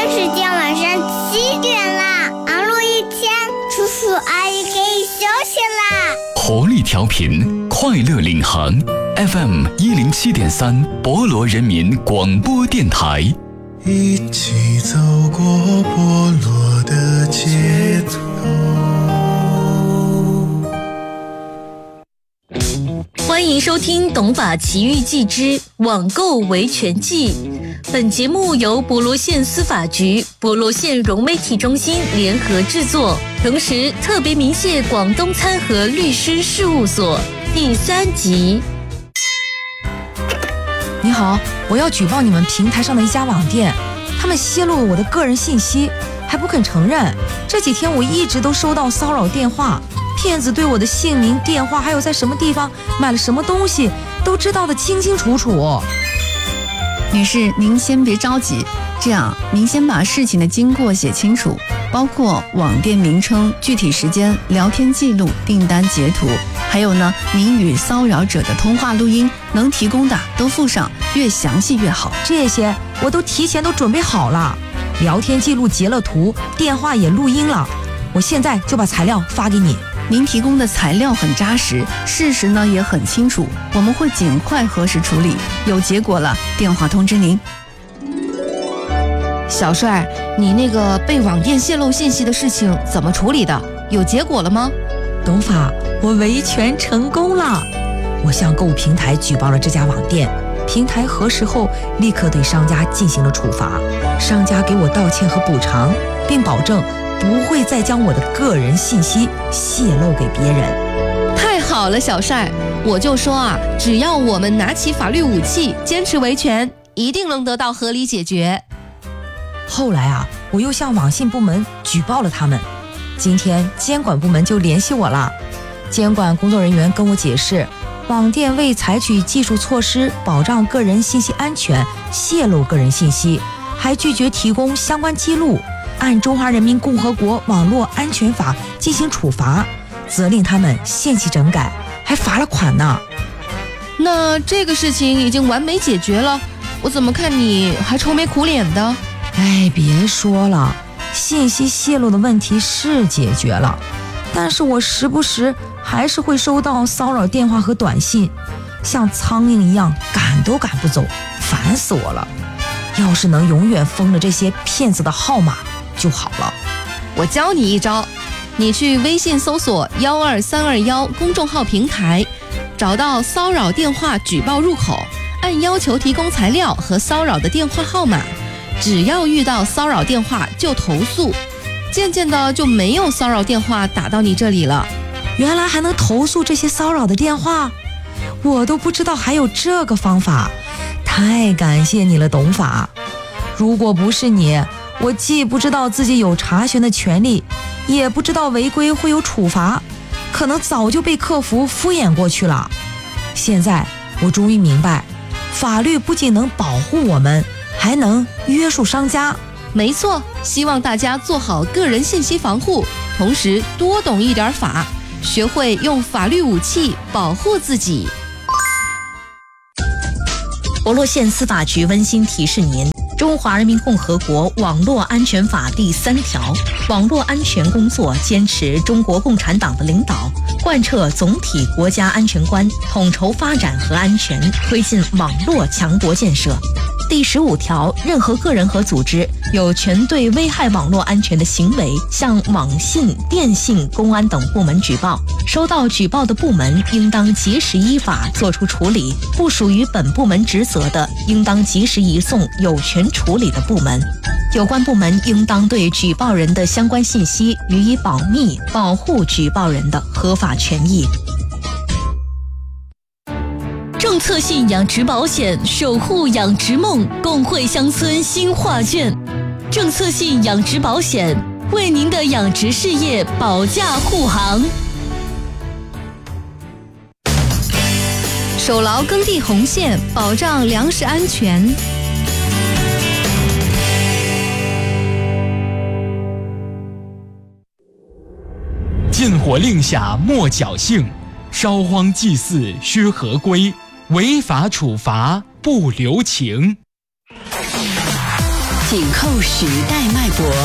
时间晚上7点啦，忙碌一天，叔叔阿姨可以休息啦。 活力调频，快乐领航 FM 107.3，博罗人民广播电台。 一起走过波罗的街头。 欢迎收听《懂法奇遇记之网购维权记》。本节目由博罗县司法局、博罗县融媒体中心联合制作，同时特别鸣谢广东参和律师事务所。第3集。 你好，我要举报你们平台上的一家网店，他们泄露了我的个人信息，还不肯承认。这几天我一直都收到骚扰电话，骗子对我的姓名、电话，还有在什么地方买了什么东西，都知道得清清楚楚。 女士，您先别着急，这样您先把事情的经过写清楚，包括网店名称、具体时间、聊天记录、订单截图，还有呢，您与骚扰者的通话录音，能提供的都附上，越详细越好。 这些我都提前都准备好了，聊天记录截了图，电话也录音了，我现在就把材料发给你。 您提供的材料很扎实，事实呢也很清楚，我们会尽快核实处理，有结果了电话通知您。 小帅，你那个被网店泄露信息的事情怎么处理的？有结果了吗？董法，我维权成功了，我向购物平台举报了这家网店，平台核实后立刻对商家进行了处罚，商家给我道歉和补偿，并保证不会再将我的个人信息泄露给别人。 太好了，小帅，我就说啊，只要我们拿起法律武器，坚持维权，一定能得到合理解决。 后来啊，我又向网信部门举报了他们，今天监管部门就联系我了。监管工作人员跟我解释，网店未采取技术措施保障个人信息安全，泄露个人信息，还拒绝提供相关记录，按《中华人民共和国网络安全法》进行处罚，责令他们限期整改，还罚了款呢。 那这个事情已经完美解决了，我怎么看你还愁眉苦脸的？ 哎，别说了，信息泄露的问题是解决了，但是我时不时还是会收到骚扰电话和短信，像苍蝇一样赶都赶不走，烦死我了。要是能永远封了这些骗子的号码就好了。 我教你一招，你去微信搜索12321公众号平台，找到骚扰电话举报入口，按要求提供材料和骚扰的电话号码，只要遇到骚扰电话就投诉，渐渐的就没有骚扰电话打到你这里了。 原来还能投诉这些骚扰的电话，我都不知道还有这个方法，太感谢你了，董法。如果不是你，我既不知道自己有查询的权利，也不知道违规会有处罚，可能早就被客服敷衍过去了。现在我终于明白，法律不仅能保护我们，还能约束商家。 没错，希望大家做好个人信息防护，同时多懂一点法，学会用法律武器保护自己。 博罗县司法局温馨提示您：中华人民共和国网络安全法第3条，网络安全工作坚持中国共产党的领导，贯彻总体国家安全观，统筹发展和安全，推进网络强国建设。第15条，任何个人和组织有权对危害网络安全的行为向网信、电信、公安等部门举报，收到举报的部门应当及时依法作出处理，不属于本部门职责的，应当及时移送有权处理的部门。有关部门应当对举报人的相关信息予以保密，保护举报人的合法权益。政策性养殖保险，守护养殖梦，共绘乡村新画卷。政策性养殖保险，为您的养殖事业保驾护航。 守牢耕地红线，保障粮食安全。 禁火令下莫侥幸，烧荒祭祀须合规，违法处罚不留情。 紧扣时代脉搏。